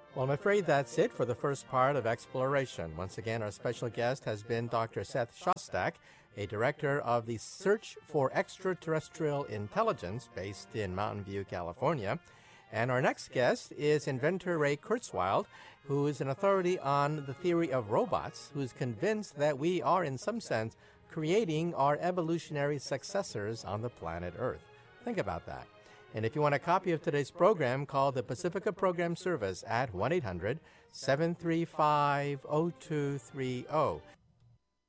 Well, I'm afraid that's it for the first part of Exploration. Once again, our special guest has been Dr. Seth Shostak, a director of the Search for Extraterrestrial Intelligence based in Mountain View, California. And our next guest is inventor Ray Kurzweil, who is an authority on the theory of robots, who's convinced that we are, in some sense, creating our evolutionary successors on the planet Earth. Think about that. And if you want a copy of today's program, call the Pacifica Program Service at 1-800-735-0230.